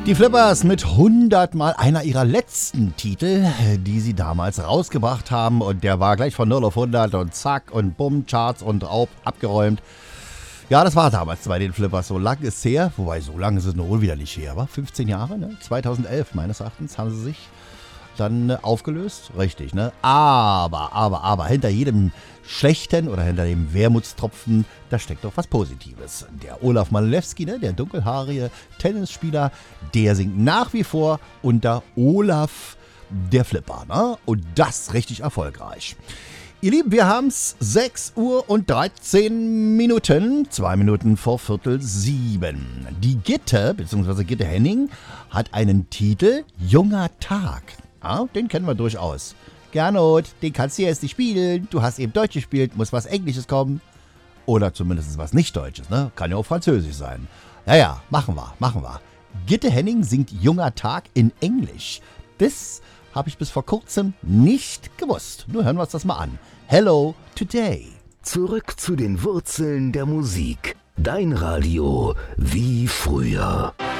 Die Flippers mit 100 Mal einer ihrer letzten Titel, die sie damals rausgebracht haben. Und der war gleich von 0 auf 100 und zack und bumm, Charts und abgeräumt. Ja, das war damals bei den Flippers. So lang ist es her. Wobei, so lange ist es nur wieder nicht her. Aber 15 Jahre, ne? 2011 meines Erachtens haben sie sich dann aufgelöst. Richtig, ne? Aber hinter jedem Schlechten oder hinter dem Wermutstropfen, da steckt doch was Positives. Der Olaf Malewski, ne, der dunkelhaarige Tennisspieler, der singt nach wie vor unter Olaf der Flipper, ne? Und das richtig erfolgreich. Ihr Lieben, wir haben's 6 Uhr und 13 Minuten, 2 Minuten vor 6:45. Die Gitte, bzw. Gitte Henning, hat einen Titel Junger Tag. Ja, den kennen wir durchaus. Gernot, den kannst du jetzt nicht spielen. Du hast eben Deutsch gespielt, muss was Englisches kommen. Oder zumindest was nicht Deutsches, ne? Kann ja auch Französisch sein. Ja, machen wir. Gitte Henning singt Junger Tag in Englisch. Das habe ich bis vor kurzem nicht gewusst. Nur hören wir uns das mal an. Hello Today. Zurück zu den Wurzeln der Musik. Dein Radio wie früher.